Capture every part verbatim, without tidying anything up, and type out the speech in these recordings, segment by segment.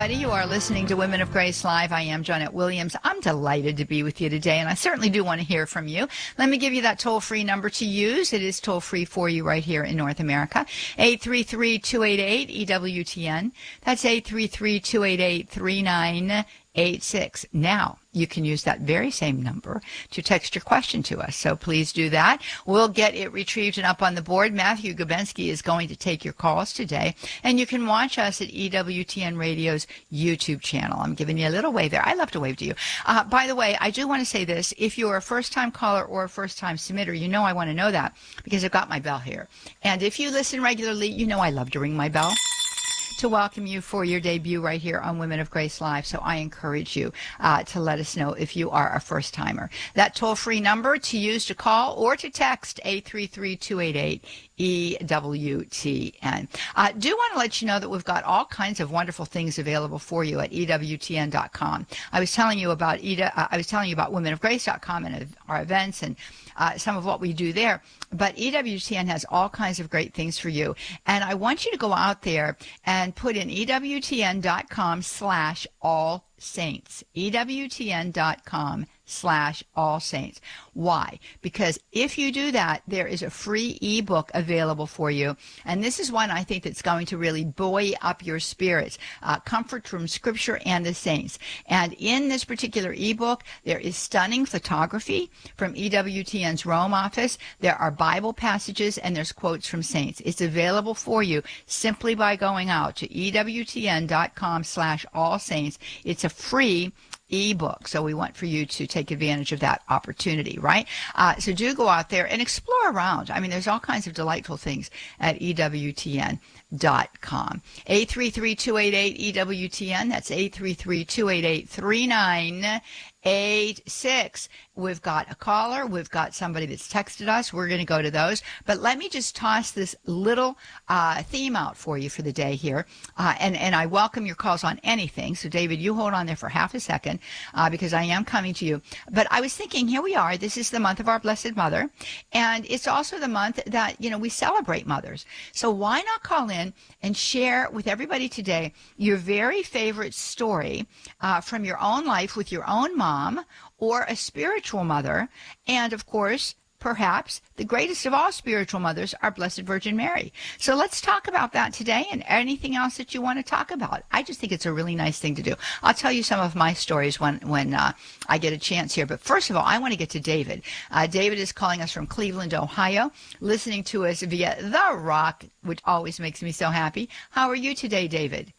everybody. You are listening to Women of Grace Live. I am Jeanette Williams. I'm delighted to be with you today, and I certainly do want to hear from you. Let me give you that toll-free number to use. It is toll-free for you right here in North America, eight three three, two eight eight, E W T N. That's eight three three, two eight eight, three nine eight six. Now, you can use that very same number to text your question to us. So please do that. We'll get it retrieved and up on the board. Matthew Gubensky is going to take your calls today. And you can watch us at E W T N Radio's YouTube channel. I'm giving you a little wave there. I love to wave to you. Uh, by the way, I do want to say this. If you're a first-time caller or a first-time submitter, you know I want to know that because I've got my bell here. And if you listen regularly, you know I love to ring my bell to welcome you for your debut right here on Women of Grace Live. So I encourage you uh, to let us know if you are a first-timer. That toll-free number to use to call or to text, eight three three, two eight eight, E W T N. I uh, do want to let you know that we've got all kinds of wonderful things available for you at E W T N dot com. I was telling you about Eda, uh, I was telling you about women of grace dot com and our events and uh, some of what we do there. But E W T N has all kinds of great things for you. And I want you to go out there and put in E W T N dot com slash all saints. E W T N dot com slash all saints. Why? Because if you do that, there is a free ebook available for you. And this is one I think that's going to really buoy up your spirits. Uh, Comfort from Scripture and the Saints. And in this particular ebook, there is stunning photography from E W T N's Rome office. There are Bible passages and there's quotes from saints. It's available for you simply by going out to E W T N dot com slash all saints. It's a free ebook. So we want for you to take advantage of that opportunity, right? Uh, so do go out there and explore around. I mean, there's all kinds of delightful things at E W T N dot com. eight three three, two eight eight, E W T N. That's eight three three, two eight eight, three nine eight six. We've got a caller. We've got somebody that's texted us. We're going to go to those. But let me just toss this little uh, theme out for you for the day here. Uh, and, and I welcome your calls on anything. So, David, you hold on there for half a second uh, because I am coming to you. But I was thinking, here we are. This is the month of our Blessed Mother. And it's also the month that, you know, we celebrate mothers. So why not call in and share with everybody today your very favorite story uh, from your own life with your own mom or a spiritual mother, and of course, perhaps the greatest of all spiritual mothers, our Blessed Virgin Mary. So let's talk about that today and anything else that you want to talk about. I just think it's a really nice thing to do. I'll tell you some of my stories when, when uh, I get a chance here. But first of all, I want to get to David. Uh, David is calling us from Cleveland, Ohio, listening to us via The Rock, which always makes me so happy. How are you today, David?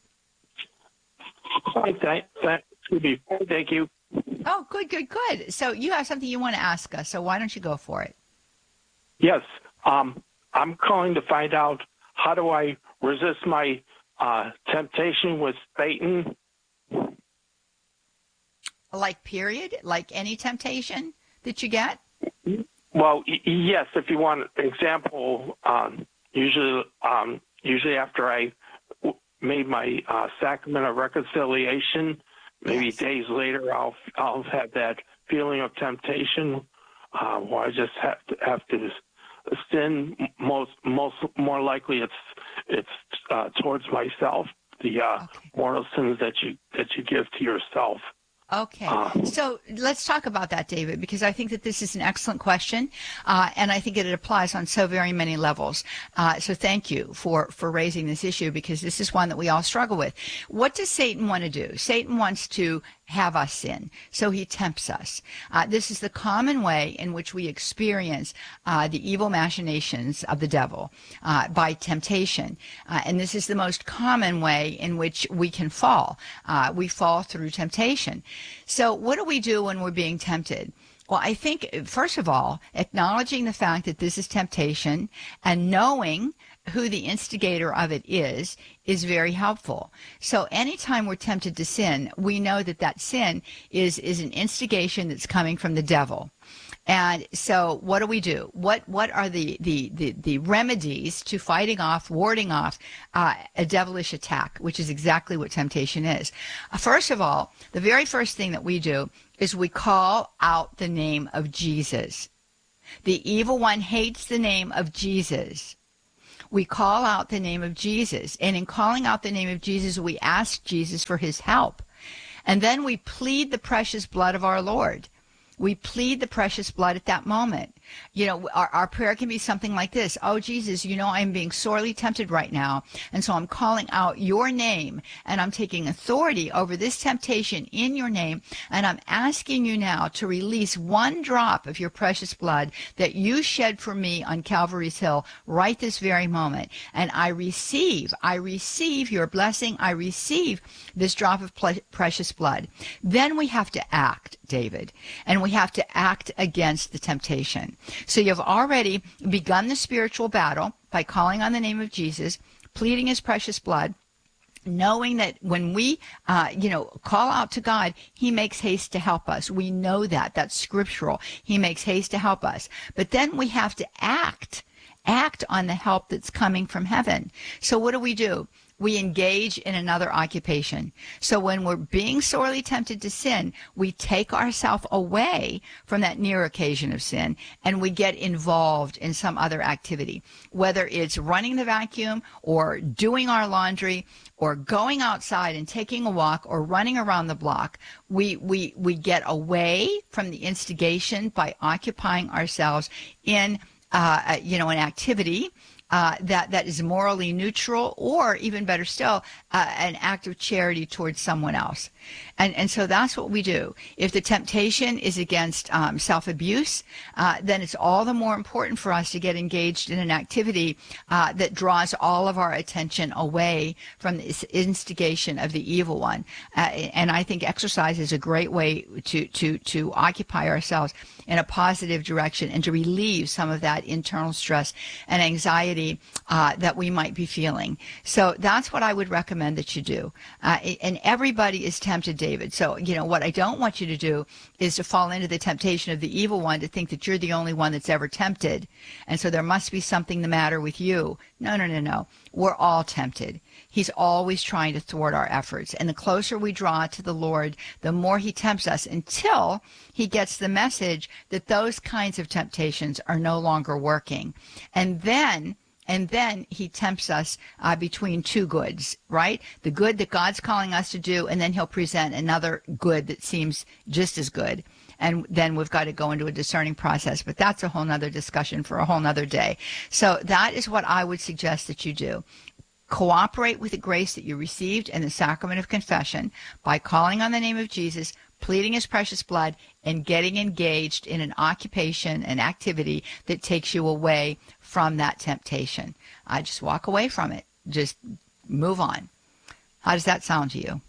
Fine, thank, thank, thank you. Oh, good, good, good. So you have something you want to ask us, so why don't you go for it? Yes. Um, I'm calling to find out how do I resist my uh, temptation with Satan? Like period? Like any temptation that you get? Well, y- yes, if you want an example, um, usually, um, usually after I w- made my uh, sacrament of reconciliation, maybe Yes. days later, I'll I'll have that feeling of temptation, uh, where I just have to have to sin. Most most more likely, it's it's uh, towards myself. The uh, Okay. mortal sins that you that you give to yourself. Okay, Um, so let's talk about that, David, because I think that this is an excellent question, uh, and I think that it applies on so very many levels. Uh, so thank you for, for raising this issue, because this is one that we all struggle with. What does Satan want to do? Satan wants to have us sin, so he tempts us. Uh, this is the common way in which we experience uh, the evil machinations of the devil, uh, by temptation. Uh, and this is the most common way in which we can fall. Uh, we fall through temptation. So what do we do when we're being tempted? Well, I think, first of all, acknowledging the fact that this is temptation and knowing who the instigator of it is, is very helpful. So anytime we're tempted to sin, we know that that sin is, is an instigation that's coming from the devil. And so what do we do? What what are the, the, the, the remedies to fighting off, warding off uh, a devilish attack, which is exactly what temptation is? Uh, first of all, the very first thing that we do is we call out the name of Jesus. The evil one hates the name of Jesus. We call out the name of Jesus. And in calling out the name of Jesus, we ask Jesus for his help. And then we plead the precious blood of our Lord. We plead the precious blood at that moment. You know, our, our prayer can be something like this. Oh, Jesus, you know, I'm being sorely tempted right now. And so I'm calling out your name, and I'm taking authority over this temptation in your name. And I'm asking you now to release one drop of your precious blood that you shed for me on Calvary's Hill right this very moment. And I receive, I receive your blessing. I receive this drop of ple- precious blood. Then we have to act, David, and we have to act against the temptation. So you've already begun the spiritual battle by calling on the name of Jesus, pleading his precious blood, knowing that when we, uh, you know, call out to God, he makes haste to help us. We know that. That's scriptural. He makes haste to help us. But then we have to act, act on the help that's coming from heaven. So what do we do? We engage in another occupation. So when we're being sorely tempted to sin, we take ourselves away from that near occasion of sin and we get involved in some other activity, whether it's running the vacuum or doing our laundry or going outside and taking a walk or running around the block. We, we, we get away from the instigation by occupying ourselves in, uh, you know, an activity Uh, that, that is morally neutral, or even better still, uh, an act of charity towards someone else. And, and so that's what we do. If the temptation is against um, self-abuse, uh, then it's all the more important for us to get engaged in an activity uh, that draws all of our attention away from this instigation of the evil one. Uh, and I think exercise is a great way to, to, to occupy ourselves in a positive direction and to relieve some of that internal stress and anxiety uh, that we might be feeling. So that's what I would recommend that you do. Uh, and everybody is tempted, David. So, you know, what I don't want you to do is to fall into the temptation of the evil one, to think that you're the only one that's ever tempted. And so there must be something the matter with you. No, no, no, no. We're all tempted. He's always trying to thwart our efforts. And the closer we draw to the Lord, the more he tempts us until he gets the message that those kinds of temptations are no longer working. And then And then he tempts us uh, between two goods, right? The good that God's calling us to do, and then he'll present another good that seems just as good. And then we've got to go into a discerning process. But that's a whole nother discussion for a whole nother day. So that is what I would suggest that you do. Cooperate with the grace that you received in the sacrament of confession by calling on the name of Jesus, pleading his precious blood, and getting engaged in an occupation, an activity that takes you away from that temptation. I just walk away from it. Just move on. How does that sound to you?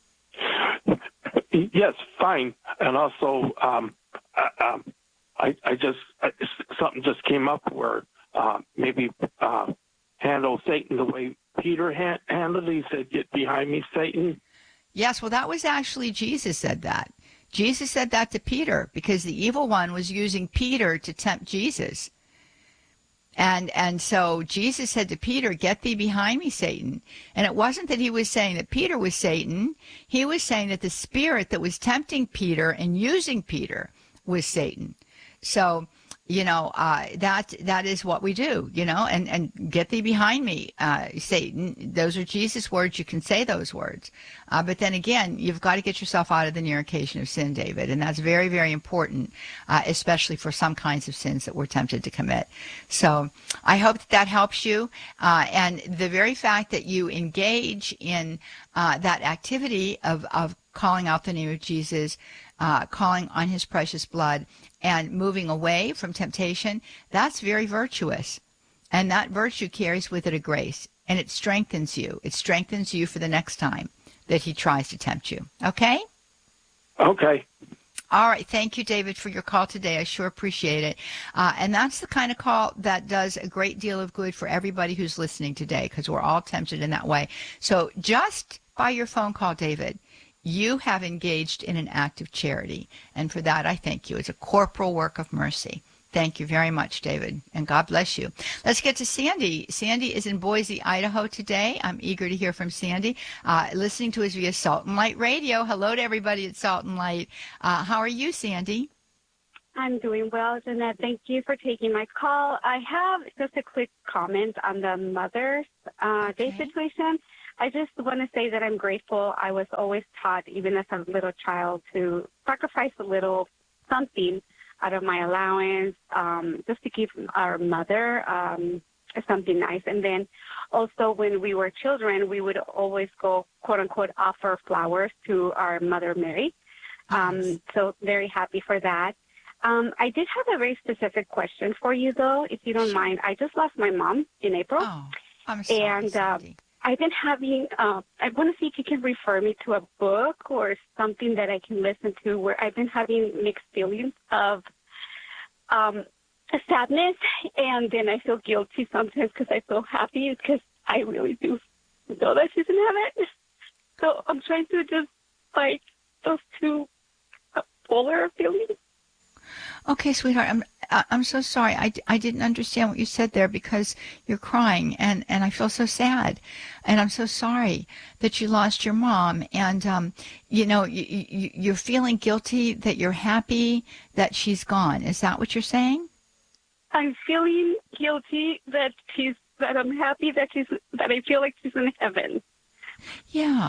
Yes, fine. And also, um, I, um, I, I just I, something just came up where uh, maybe uh, handle Satan the way Peter ha- handled it. He said, "Get behind me, Satan." Yes, well, that was actually Jesus said that. Jesus said that to Peter because the evil one was using Peter to tempt Jesus. And and so Jesus said to Peter, "Get thee behind me, Satan." And it wasn't that he was saying that Peter was Satan. He was saying that the spirit that was tempting Peter and using Peter was Satan. So, you know, uh, that that is what we do, you know, and, and get thee behind me, uh, Satan. Those are Jesus' words. You can say those words. Uh, but then again, you've got to get yourself out of the near occasion of sin, David. And that's very, very important, uh, especially for some kinds of sins that we're tempted to commit. So I hope that that helps you. Uh, and the very fact that you engage in uh, that activity of, of calling out the name of Jesus, uh, calling on his precious blood, and moving away from temptation, that's very virtuous. And that virtue carries with it a grace, and it strengthens you. It strengthens you for the next time that he tries to tempt you. Okay? Okay. All right. Thank you, David, for your call today. I sure appreciate it. Uh, and that's the kind of call that does a great deal of good for everybody who's listening today, because we're all tempted in that way. So just by your phone call, David, you have engaged in an act of charity. And for that, I thank you. It's a corporal work of mercy. Thank you very much, David, and God bless you. Let's get to Sandy. Sandy is in Boise, Idaho today. I'm eager to hear from Sandy, uh, listening to us via Salt and Light Radio. Hello to everybody at Salt and Light. Uh, how are you, Sandy? I'm doing well, Jeanette. Thank you for taking my call. I have just a quick comment on the Mother's uh, Day Okay. situation. I just want to say that I'm grateful. I was always taught, even as a little child, to sacrifice a little something out of my allowance um, just to give our mother um, something nice. And then also when we were children, we would always go, quote unquote, offer flowers to our Mother Mary. Um, Yes. so very happy for that. Um, I did have a very specific question for you, though, if you don't Sure. mind. I just lost my mom in April, Oh, I'm sorry, and uh, Sandy. I've been having, uh, I want to see if you can refer me to a book or something that I can listen to where I've been having mixed feelings of um, sadness, and then I feel guilty sometimes because I feel happy because I really do know that she's in heaven. So I'm trying to just like those two uh, polar feelings. Okay, sweetheart, I'm I- I'm so sorry. I, d- I didn't understand what you said there because you're crying, and, and I feel so sad, and I'm so sorry that you lost your mom, and um, you know, you, you, you're feeling guilty that you're happy that she's gone. Is that what you're saying? I'm feeling guilty that she's that I'm happy that she's that I feel like she's in heaven. Yeah.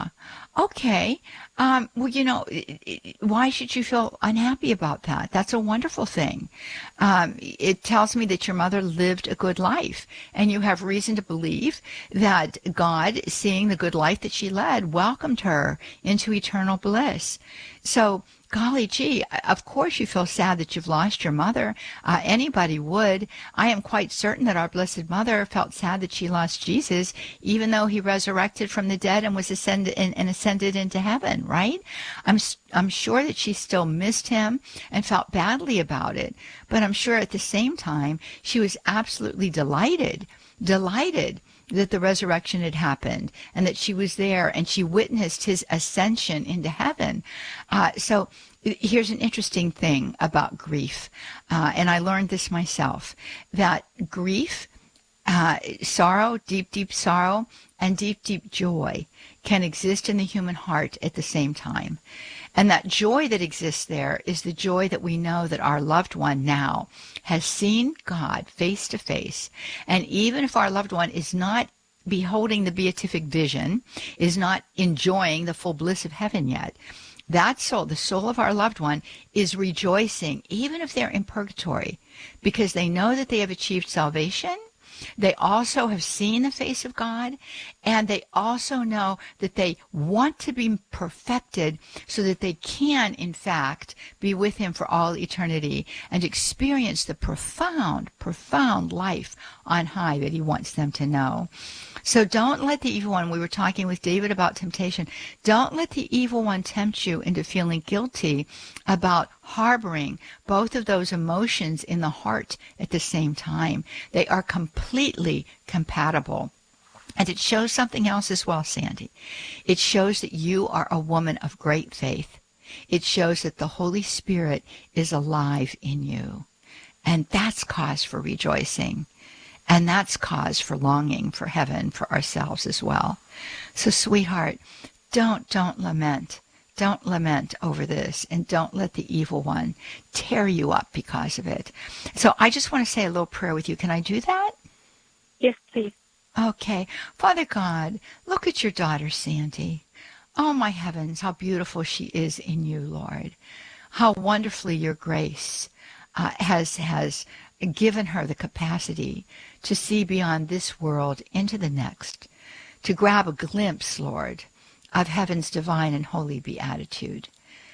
Okay. Um, well, you know, i- i- why should you feel unhappy about that? That's a wonderful thing. Um, it tells me that your mother lived a good life, and you have reason to believe that God, seeing the good life that she led, welcomed her into eternal bliss. So, golly gee, of course you feel sad that you've lost your mother. Uh, anybody would. I am quite certain that our Blessed Mother felt sad that she lost Jesus, even though he resurrected from the dead and was ascended and, and ascended into heaven, right? I'm I'm sure that she still missed him and felt badly about it, but I'm sure at the same time she was absolutely delighted, delighted that the resurrection had happened and that she was there and she witnessed his ascension into heaven. Uh, so here's an interesting thing about grief, uh, and I learned this myself, that grief, uh, sorrow, deep, deep sorrow, and deep, deep joy can exist in the human heart at the same time. And that joy that exists there is the joy that we know that our loved one now has seen God face to face. And even if our loved one is not beholding the beatific vision, is not enjoying the full bliss of heaven yet, that soul, the soul of our loved one, is rejoicing, even if they're in purgatory, because they know that they have achieved salvation. They also have seen the face of God, and they also know that they want to be perfected so that they can, in fact, be with him for all eternity and experience the profound, profound life on high that he wants them to know. So don't let the evil one, we were talking with David about temptation, don't let the evil one tempt you into feeling guilty about harboring both of those emotions in the heart at the same time. They are completely compatible. And it shows something else as well, Sandy. It shows that you are a woman of great faith. It shows that the Holy Spirit is alive in you. And that's cause for rejoicing. And that's cause for longing for heaven for ourselves as well. So, sweetheart, don't, don't lament. Don't lament over this, and don't let the evil one tear you up because of it. So I just want to say a little prayer with you. Can I do that? Yes, please. Okay. Father God, look at your daughter, Sandy. Oh, my heavens, how beautiful she is in you, Lord. How wonderfully your grace uh, has has given her the capacity to see beyond this world into the next, to grab a glimpse, Lord, of heaven's divine and holy beatitude.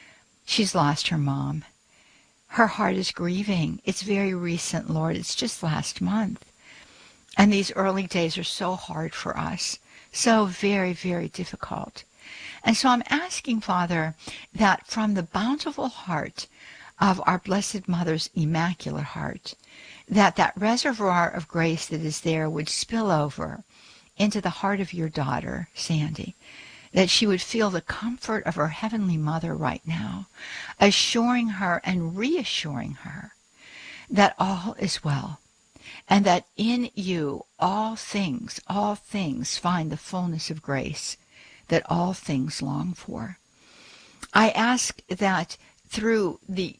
She's lost her mom. Her heart is grieving. It's very recent, Lord. It's just last month. And these early days are so hard for us, so very, very difficult. And so I'm asking, Father, that from the bountiful heart of our Blessed Mother's Immaculate Heart, that that reservoir of grace that is there would spill over into the heart of your daughter, Sandy, that she would feel the comfort of her Heavenly Mother right now, assuring her and reassuring her that all is well, and that in you all things, all things find the fullness of grace that all things long for. I ask that through the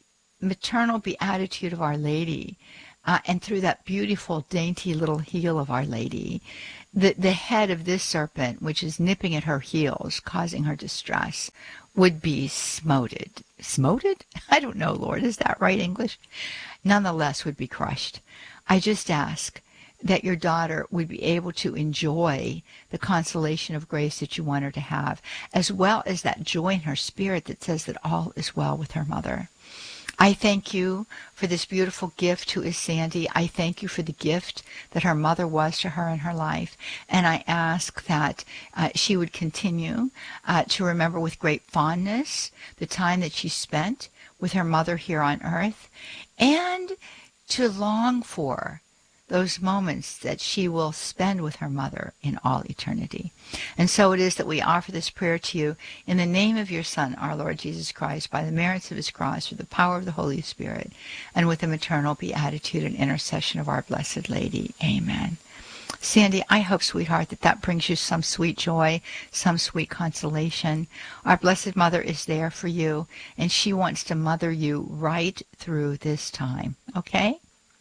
maternal beatitude of Our Lady, uh, and through that beautiful, dainty little heel of Our Lady, the, the head of this serpent, which is nipping at her heels, causing her distress, would be smoted. Smoted? I don't know, Lord. Is that right English? Nonetheless, would be crushed. I just ask that your daughter would be able to enjoy the consolation of grace that you want her to have, as well as that joy in her spirit that says that all is well with her mother. I thank you for this beautiful gift who is Sandy. I thank you for the gift that her mother was to her in her life. And I ask that uh, she would continue uh, to remember with great fondness the time that she spent with her mother here on earth, and to long for those moments that she will spend with her mother in all eternity. And so it is that we offer this prayer to you in the name of your Son, our Lord Jesus Christ, by the merits of his cross, through the power of the Holy Spirit, and with the maternal beatitude and intercession of our Blessed Lady. Amen. Sandy, I hope, sweetheart, that that brings you some sweet joy, some sweet consolation. Our Blessed Mother is there for you, and she wants to mother you right through this time. Okay?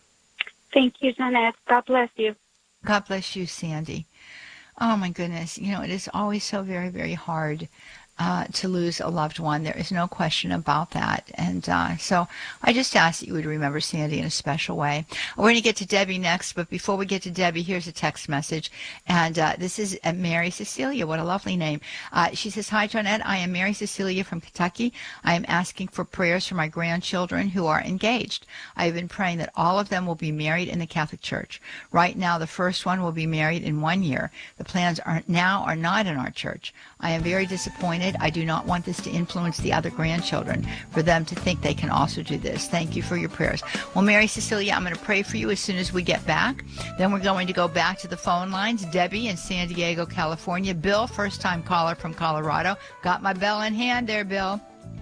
Thank you, Jeanette. God bless you. God bless you, Sandy. Oh, my goodness. You know, it is always so very, very hard uh, to lose a loved one. There is no question about that. And uh, so I just ask that you would remember Sandy in a special way. We're going to get to Debbie next, but before we get to Debbie, here's a text message. And uh, this is uh, Mary Cecilia. What a lovely name. Uh, she says, "Hi, Jeanette. I am Mary Cecilia from Kentucky. I am asking for prayers for my grandchildren who are engaged. I have been praying that all of them will be married in the Catholic Church. Right now, the first one will be married in one year. The plans are now are not in our church. I am very disappointed. I do not want this to influence the other grandchildren, for them to think they can also do this. Thank you for your prayers." Well, Mary Cecilia, I'm going to pray for you as soon as we get back. Then we're going to go back to the phone lines. Debbie in San Diego, California. Bill, first-time caller from Colorado. Got my bell in hand there, Bill.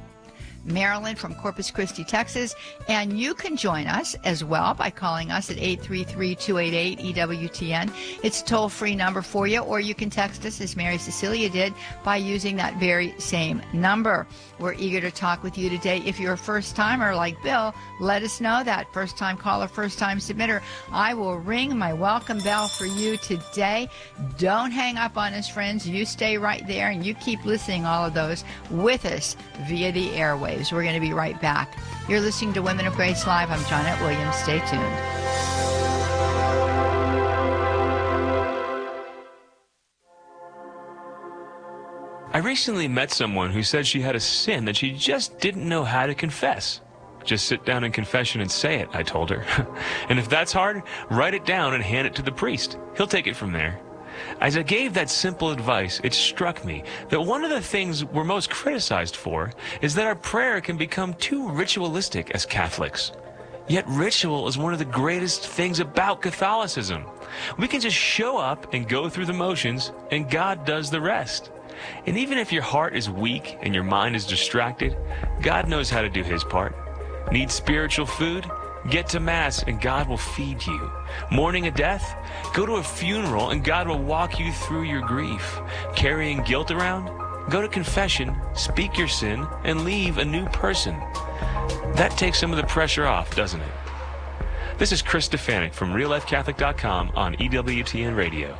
Marilyn from Corpus Christi, Texas. And you can join us as well by calling us at eight three three, two eight eight, E W T N. It's a toll-free number for you, or you can text us, as Mary Cecilia did, by using that very same number. We're eager to talk with you today. If you're a first-timer like Bill, let us know that. First-time caller, first-time submitter. I will ring my welcome bell for you today. Don't hang up on us, friends. You stay right there, and you keep listening, all of those, with us via the airwaves. We're going to be right back. You're listening to Women of Grace Live. I'm Jeanette Williams. Stay tuned. I recently met someone who said she had a sin that she just didn't know how to confess. Just sit down in confession and say it, I told her. And if that's hard, write it down and hand it to the priest. He'll take it from there. As I gave that simple advice, it struck me that one of the things we're most criticized for is that our prayer can become too ritualistic as Catholics. Yet ritual is one of the greatest things about Catholicism. We can just show up and go through the motions, and God does the rest. And even if your heart is weak and your mind is distracted, God knows how to do his part. Need spiritual food? Get to Mass and God will feed you. Mourning a death? Go to a funeral and God will walk you through your grief. Carrying guilt around? Go to confession, speak your sin, and leave a new person. That takes some of the pressure off, doesn't it? This is Chris Stefanik from real life catholic dot com on E W T N Radio.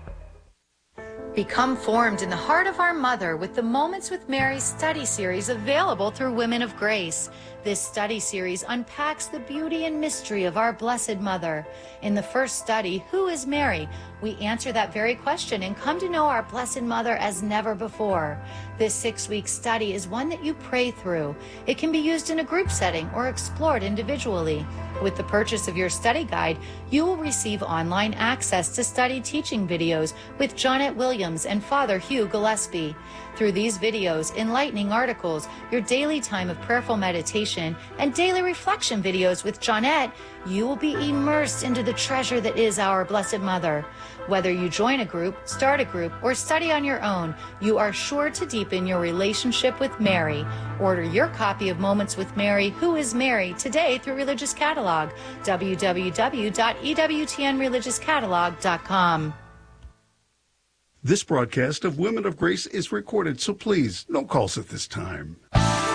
Become formed in the heart of our Mother with the Moments with Mary study series available through Women of Grace. This study series unpacks the beauty and mystery of our Blessed Mother. In the first study, Who is Mary? We answer that very question and come to know our Blessed Mother as never before. This six-week study is one that you pray through. It can be used in a group setting or explored individually. With the purchase of your study guide, you will receive online access to study teaching videos with Jeanette Williams and Father Hugh Gillespie. Through these videos, enlightening articles, your daily time of prayerful meditation, and daily reflection videos with Jeanette, you will be immersed into the treasure that is our Blessed Mother. Whether you join a group, start a group, or study on your own, you are sure to deepen your relationship with Mary. Order your copy of Moments with Mary, Who is Mary, today through Religious Catalog, w w w dot e w t n religious catalog dot com. This broadcast of Women of Grace is recorded, so please don't call us at this time.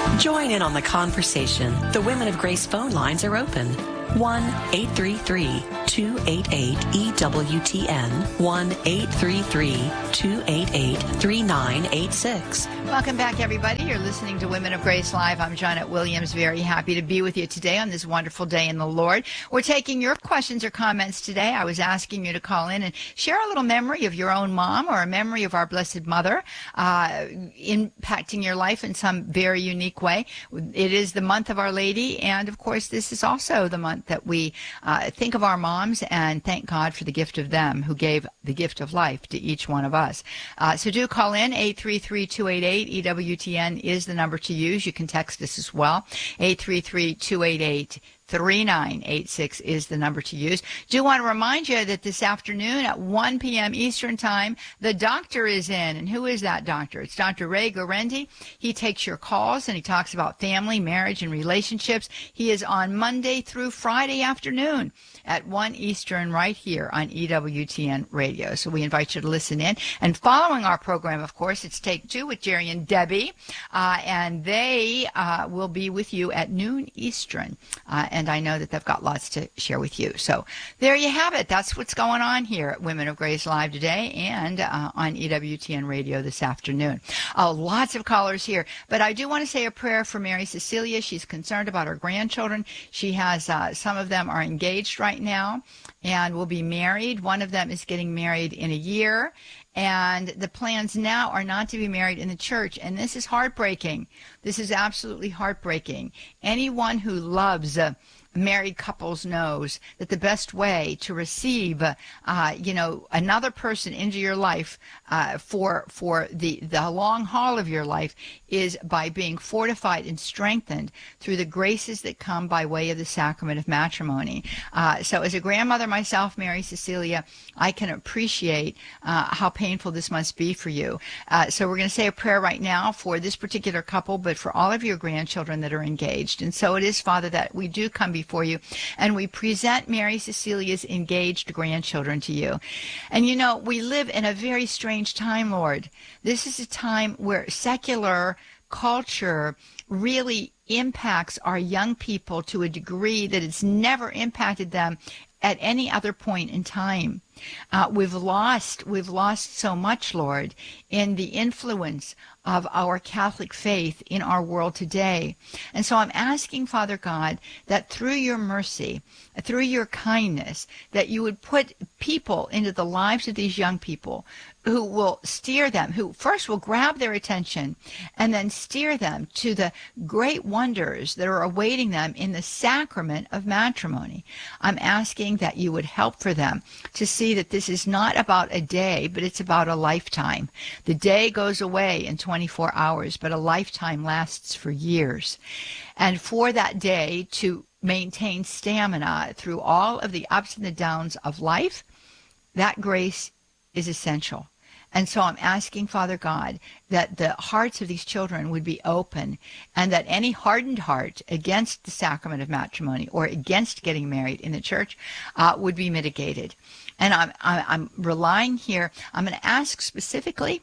Join in on the conversation. The Women of Grace phone lines are open. one eight three three, two eight eight, E W T N, one eight three three, two eight eight, three nine eight six. Welcome back, everybody. You're listening to Women of Grace Live. I'm Janet Williams, very happy to be with you today on this wonderful day in the Lord. We're taking your questions or comments today. I was asking you to call in and share a little memory of your own mom or a memory of our Blessed Mother uh, impacting your life in some very unique way. It is the month of Our Lady, and of course, this is also the month that we uh, think of our moms and thank God for the gift of them who gave the gift of life to each one of us. Uh, so do call in. Eight three three, two eight eight, E W T N is the number to use. You can text us as well. eight three three, two eight eight, three nine eight six is the number to use. Do want to remind you that this afternoon at one p.m. Eastern Time, the doctor is in. And who is that doctor? It's Doctor Ray Guarendi. He takes your calls and he talks about family, marriage, and relationships. He is on Monday through Friday afternoon at one Eastern right here on E W T N Radio. So we invite you to listen in. And following our program, of course, it's Take Two with Jerry and Debbie. Uh, and they uh, will be with you at noon Eastern. Uh, and I know that they've got lots to share with you. So there you have it. That's what's going on here at Women of Grace Live today and uh, on E W T N Radio this afternoon. Oh, lots of callers here. But I do want to say a prayer for Mary Cecilia. She's concerned about her grandchildren. She has, uh, some of them are engaged right now and will be married. One of them is getting married in a year. And the plans now are not to be married in the church. And this is heartbreaking. This is absolutely heartbreaking. Anyone who loves uh, married couples knows that the best way to receive, uh, you know, another person into your life uh, for for the, the long haul of your life is by being fortified and strengthened through the graces that come by way of the sacrament of matrimony. Uh, so as a grandmother myself, Mary Cecilia, I can appreciate uh, how painful this must be for you. Uh, so we're going to say a prayer right now for this particular couple, but for all of your grandchildren that are engaged. And so it is, Father, that we do come before you and we present Mary Cecilia's engaged grandchildren to you. And you know, we live in a very strange time, Lord. This is a time where secular culture really impacts our young people to a degree that it's never impacted them at any other point in time. Uh, we've lost, we've lost so much, Lord, in the influence of our Catholic faith in our world today. And so I'm asking, Father God, that through your mercy, through your kindness, that you would put people into the lives of these young people who will steer them, who first will grab their attention and then steer them to the great wonders that are awaiting them in the sacrament of matrimony. I'm asking that you would help for them to see that this is not about a day, but it's about a lifetime. The day goes away in twenty-four hours, but a lifetime lasts for years. And for that day to maintain stamina through all of the ups and the downs of life, that grace is essential. And so I'm asking, Father God, that the hearts of these children would be open and that any hardened heart against the sacrament of matrimony or against getting married in the church uh, would be mitigated. And I'm, I'm relying here, I'm going to ask specifically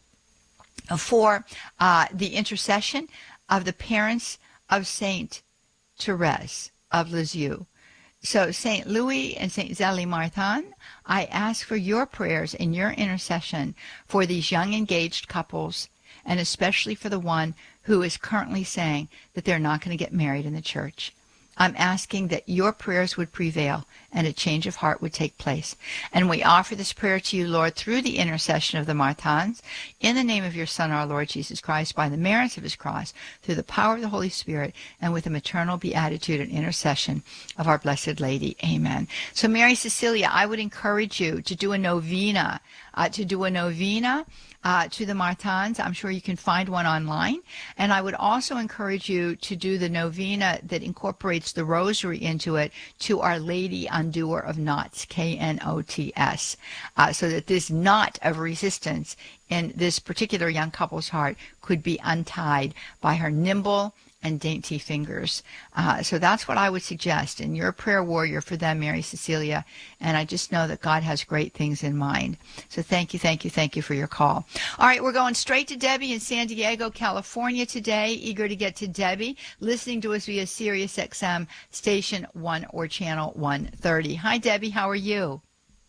for uh, the intercession of the parents of Saint Therese of Lisieux. So Saint Louis and Saint Zélie Martin, I ask for your prayers and your intercession for these young engaged couples, and especially for the one who is currently saying that they're not going to get married in the church. I'm asking that your prayers would prevail and a change of heart would take place. And we offer this prayer to you, Lord, through the intercession of the Martins, in the name of your Son, our Lord Jesus Christ, by the merits of his cross, through the power of the Holy Spirit, and with the maternal beatitude and intercession of our Blessed Lady. Amen. So, Mary Cecilia, I would encourage you to do a novena, uh, to do a novena Uh, to the Martins. I'm sure you can find one online. And I would also encourage you to do the novena that incorporates the rosary into it to Our Lady Undoer of Knots, K N O T S, uh, so that this knot of resistance in this particular young couple's heart could be untied by her nimble and dainty fingers. Uh, so that's what I would suggest. And you're a prayer warrior for them, Mary Cecilia. And I just know that God has great things in mind. So thank you, thank you, thank you for your call. All right, we're going straight to Debbie in San Diego, California today. Eager to get to Debbie, listening to us via Sirius X M Station one or Channel one thirty. Hi, Debbie. How are you?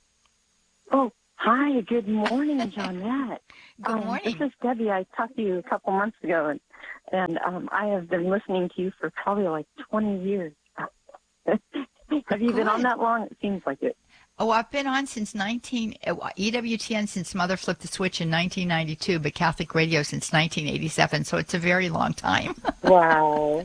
Oh, hi. Good morning, Johnette. Good um, morning. This is Debbie. I talked to you a couple months ago, and And um, I have been listening to you for probably like twenty years. Have you Good. been on that long? It seems like it. Oh, I've been on since nineteen E W T N since Mother flipped the switch in nineteen ninety-two, but Catholic Radio since nineteen eighty-seven. So it's a very long time. Wow.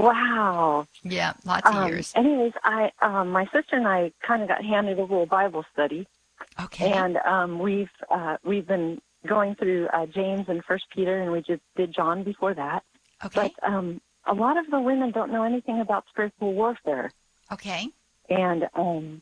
Wow. Yeah, lots of Um, years. anyways, I um, my sister and I kind of got handed a little Bible study, Okay. and um, we've uh, we've been going through uh, James and First Peter, and we just did John before that. Okay. But um, a lot of the women don't know anything about spiritual warfare. Okay. And, um,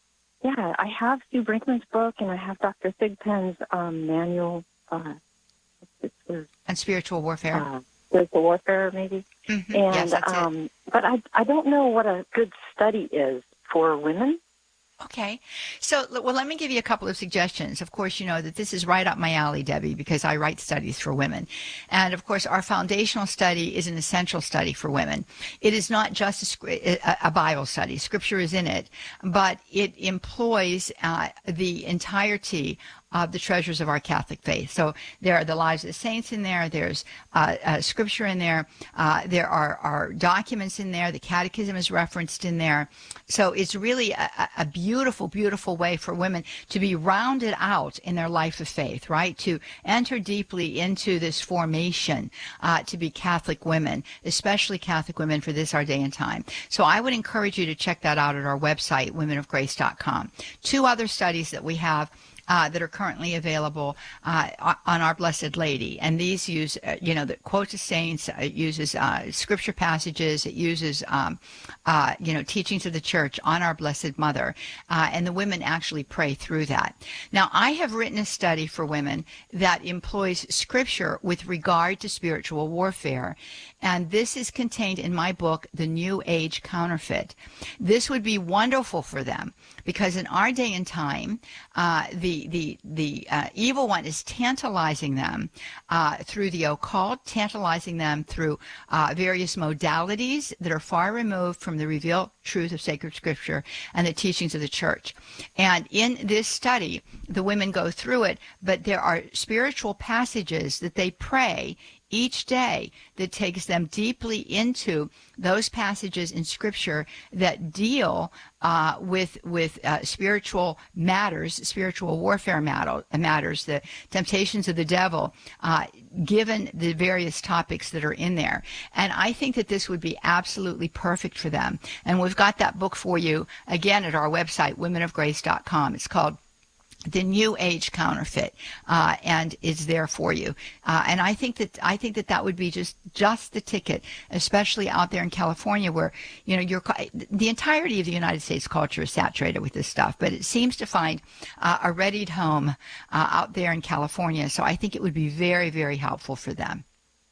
yeah, I have Sue Brinkman's book, and I have Doctor Thigpen's um, manual, uh, it's, it's, And spiritual warfare. uh, spiritual warfare, maybe. Mhm. And, Yes, that's it. um, but I, I don't know what a good study is for women. Okay. So, l- well, let me give you a couple of suggestions. Of course, you know that this is right up my alley, Debbie, because I write studies for women. And, of course, our foundational study is an essential study for women. It is not just a, scr- a a Bible study. Scripture is in it, but it employs uh, the entirety of the treasures of our Catholic faith. So there are the lives of the saints in there. There's uh, uh, scripture in there. Uh, there are, are documents in there. The catechism is referenced in there. So it's really a, a beautiful, beautiful way for women to be rounded out in their life of faith, right? To enter deeply into this formation, uh, to be Catholic women, especially Catholic women for this our day and time. So I would encourage you to check that out at our website, women of grace dot com. Two other studies that we have Uh, that are currently available uh, on Our Blessed Lady. And these use, uh, you know, the quotes of saints, uh, it uses uh, scripture passages, it uses, um, uh, you know, teachings of the church on Our Blessed Mother. Uh, and the women actually pray through that. Now, I have written a study for women that employs scripture with regard to spiritual warfare. And this is contained in my book, The New Age Counterfeit. This would be wonderful for them because in our day and time, uh, the the the uh, evil one is tantalizing them uh, through the occult, tantalizing them through uh, various modalities that are far removed from the revealed truth of sacred scripture and the teachings of the church. And in this study, the women go through it, but there are spiritual passages that they pray each day that takes them deeply into those passages in Scripture that deal uh, with with uh, spiritual matters, spiritual warfare matter, matters, the temptations of the devil, uh, given the various topics that are in there. And I think that this would be absolutely perfect for them. And we've got that book for you, again, at our website, women of grace dot com. It's called The New Age Counterfeit, uh, and is there for you. Uh, and I think that I think that that would be just just the ticket, especially out there in California, where you know you're, the entirety of the United States culture is saturated with this stuff, but it seems to find uh, a readied home uh, out there in California. So I think it would be very, very helpful for them.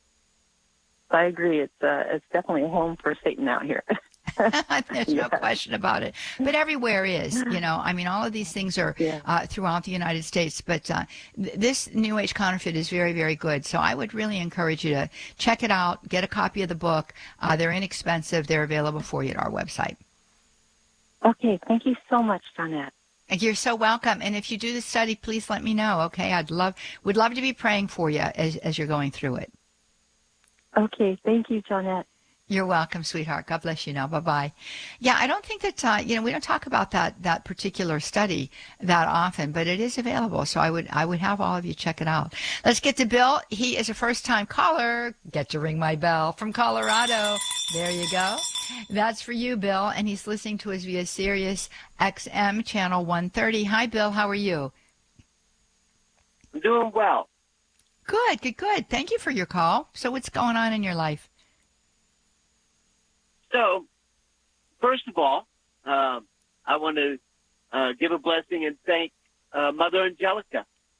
I agree. It's uh, it's definitely a home for Satan out here. There's no Yeah. question about it. But everywhere is, you know, I mean, all of these things are Yeah. uh, throughout the United States. But uh, th- this New Age Counterfeit is very, very good. So I would really encourage you to check it out, get a copy of the book. Uh, they're inexpensive. They're available for you at our website. Okay. Thank you so much, Johnette. And you're so welcome. And if you do the study, please let me know, okay? I'd love, would love to be praying for you as, as you're going through it. Okay. Thank you, Johnette. You're welcome, sweetheart. God bless you now. Bye-bye. Yeah, I don't think that, uh, you know, we don't talk about that that particular study that often, but it is available. So I would I would have all of you check it out. Let's get to Bill. He is a first-time caller. Get to ring my bell from Colorado. There you go. That's for you, Bill. And he's listening to us via Sirius X M Channel one thirty. Hi, Bill. How are you? I'm doing well. Good, good, good. Thank you for your call. So what's going on in your life? So, first of all, um, I want to uh, give a blessing and thank uh, Mother Angelica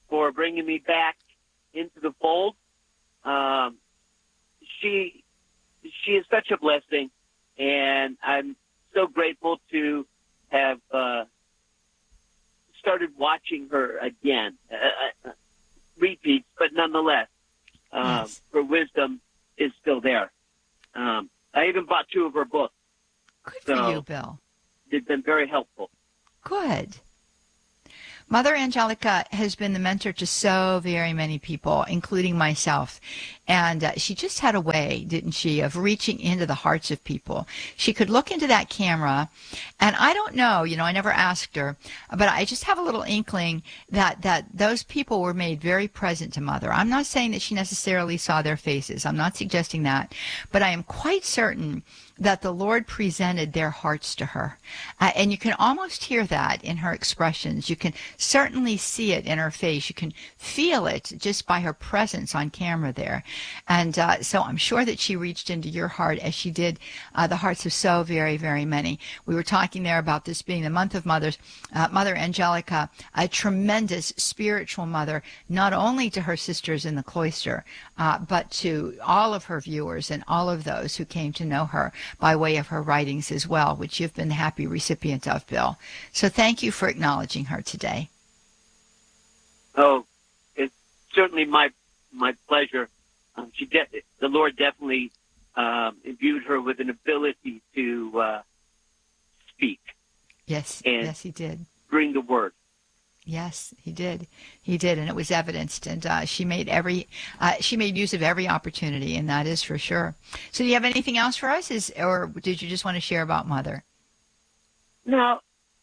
for bringing me back into the fold. Um, she she is such a blessing, and I'm so grateful to have uh, started watching her again. Uh, repeats, but nonetheless, um, Yes. her wisdom is still there. Um, I even bought two of her books. Good So- for you, Bill. It's been very helpful. Good. Mother Angelica has been the mentor to so very many people, including myself. And uh, she just had a way, didn't she, of reaching into the hearts of people. She could look into that camera, and I don't know, you know, I never asked her, but I just have a little inkling that, that those people were made very present to Mother. I'm not saying that she necessarily saw their faces. I'm not suggesting that. But I am quite certain that the Lord presented their hearts to her. Uh, and you can almost hear that in her expressions. You can certainly see it in her face. You can feel it just by her presence on camera there. And uh, so I'm sure that she reached into your heart as she did uh, the hearts of so very, very many. We were talking there about this being the month of mothers. Uh, Mother Angelica, a tremendous spiritual mother, not only to her sisters in the cloister, uh, but to all of her viewers and all of those who came to know her by way of her writings as well, which you've been the happy recipient of, Bill. So thank you for acknowledging her today. Oh, it's certainly my my pleasure. Um, she de- the Lord definitely um, imbued her with an ability to uh, speak, Yes, And- yes, he did. bring the word. Yes, he did. He did, and it was evidenced. And uh, she made every uh, she made use of every opportunity, and that is for sure. So, do you have anything else for us, is or did you just want to share about Mother? Now,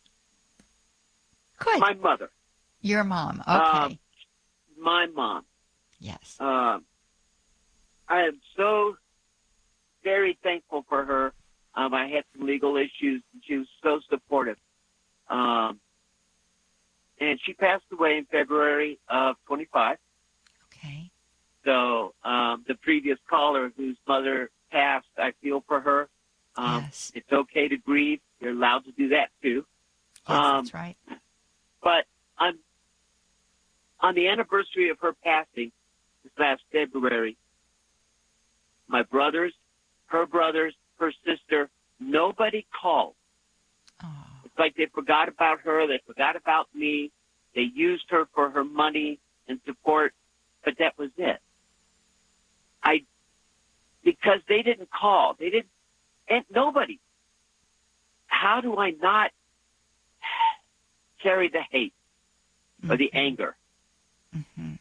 Good. my mother, Your mom. Okay. Um, my mom, yes. um, I am so very thankful for her. Um, I had some legal issues, and she was so supportive. Um, and she passed away in February of twenty-five. Okay. So um, the previous caller whose mother passed, I feel for her. Um, Yes. It's okay to grieve. You're allowed to do that too. Yes, um, that's right. But on, on the anniversary of her passing this last February, my brothers, her brothers, her sister, nobody called. Oh, It's like they forgot about her. They forgot about me. They used her for her money and support, but that was it. I, because they didn't call. They didn't, and nobody. How do I not carry the hate or the anger? hmm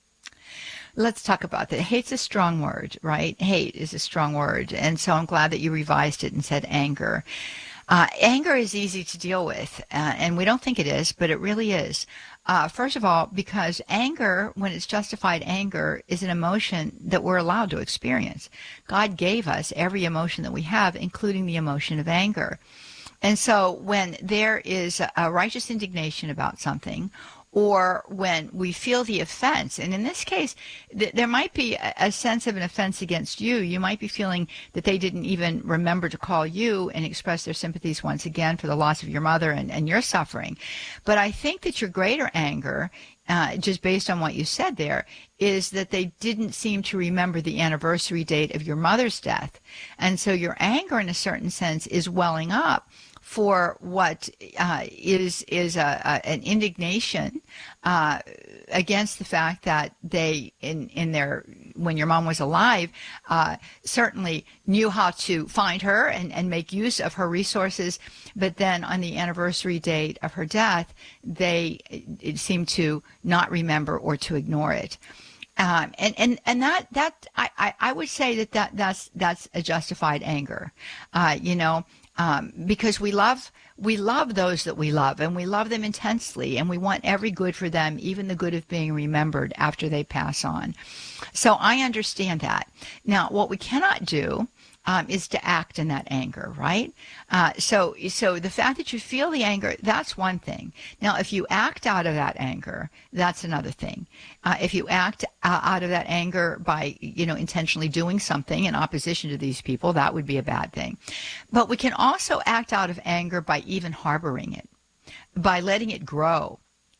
Let's talk about that. Hate's a strong word, right? Hate is a strong word. And so I'm glad that you revised it and said anger. Uh, anger is easy to deal with, uh, and we don't think it is, but it really is. Uh, first of all, because anger, when it's justified anger, is an emotion that we're allowed to experience. God gave us every emotion that we have, including the emotion of anger. And so when there is a righteous indignation about something, or when we feel the offense, and in this case, th- there might be a, a sense of an offense against you. You might be feeling that they didn't even remember to call you and express their sympathies once again for the loss of your mother and, and your suffering. But I think that your greater anger, uh, just based on what you said there, is that they didn't seem to remember the anniversary date of your mother's death. And so your anger, in a certain sense, is welling up for what uh, is is a, a, an indignation uh, against the fact that they, in in their when your mom was alive, uh, certainly knew how to find her and, and make use of her resources, but then on the anniversary date of her death, they it seemed to not remember or to ignore it. Um, and, and, and that, that, I, I, I would say that, that that's, that's a justified anger, uh, you know, um, because we love, we love those that we love, and we love them intensely, and we want every good for them, even the good of being remembered after they pass on. So I understand that. Now, what we cannot do Um, is to act in that anger, right? Uh, so, so the fact that you feel the anger, that's one thing. Now, if you act out of that anger, that's another thing. Uh, if you act uh, out of that anger by, you know, intentionally doing something in opposition to these people, that would be a bad thing. But we can also act out of anger by even harboring it, by letting it grow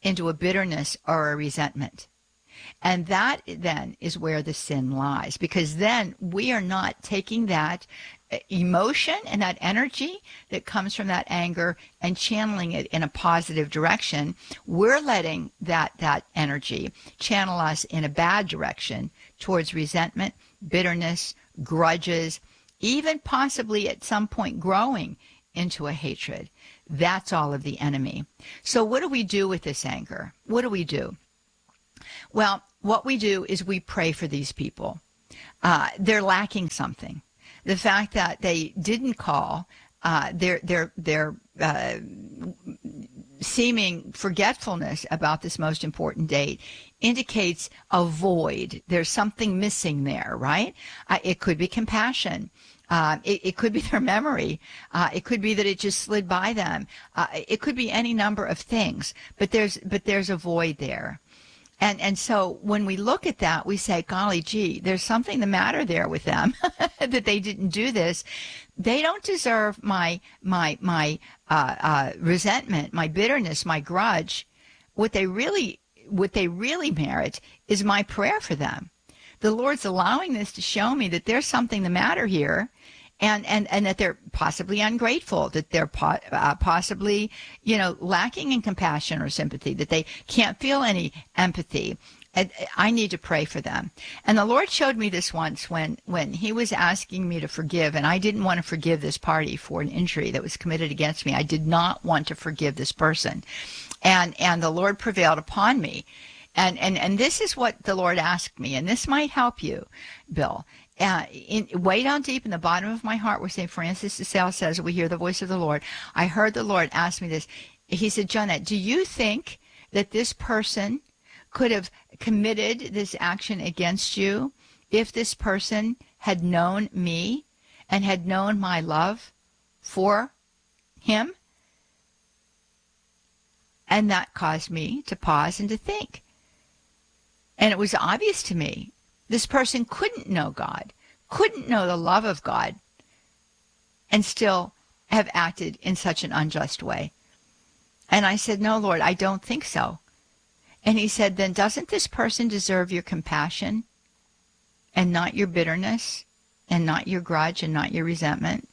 into a bitterness or a resentment. And that then is where the sin lies, because then we are not taking that emotion and that energy that comes from that anger and channeling it in a positive direction. We're letting that, that energy channel us in a bad direction towards resentment, bitterness, grudges, even possibly at some point growing into a hatred. That's all of the enemy. So what do we do with this anger? What do we do? Well, what we do is we pray for these people. Uh, they're lacking something. The fact that they didn't call, uh, their their their uh, seeming forgetfulness about this most important date indicates a void. There's something missing there, right? Uh, it could be compassion. Uh, it, it could be their memory. Uh, it could be that it just slid by them. Uh, it could be any number of things. But there's but there's a void there. And and so when we look at that, we say, golly gee, there's something the matter there with them that they didn't do this. They don't deserve my my my uh, uh, resentment, my bitterness, my grudge. What they really what they really merit is my prayer for them. The Lord's allowing this to show me that there's something the matter here. And, and, and that they're possibly ungrateful, that they're po- uh, possibly, you know, lacking in compassion or sympathy, that they can't feel any empathy. And I need to pray for them. And the Lord showed me this once when, when he was asking me to forgive, and I didn't want to forgive this party for an injury that was committed against me. I did not want to forgive this person. And, and the Lord prevailed upon me. And, and, and this is what the Lord asked me, and this might help you, Bill. Uh, in, way down deep in the bottom of my heart, where Saint Francis de Sales says, we hear the voice of the Lord. I heard the Lord ask me this. He said, Jeanette, do you think that this person could have committed this action against you if this person had known me and had known my love for him? And that caused me to pause and to think. And it was obvious to me. This person couldn't know God, couldn't know the love of God, and still have acted in such an unjust way. And I said, no, Lord, I don't think so. And he said, then doesn't this person deserve your compassion and not your bitterness and not your grudge and not your resentment?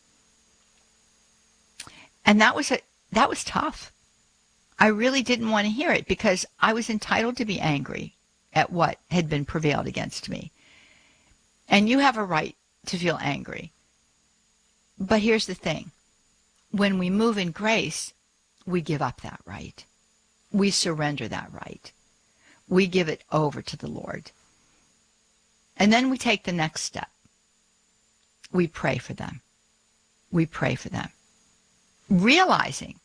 And that was a, that was tough. I really didn't want to hear it because I was entitled to be angry at what had been prevailed against me. And you have a right to feel angry. But here's the thing. When we move in grace, we give up that right. We surrender that right. We give it over to the Lord. And then we take the next step. We pray for them. We pray for them. Realizing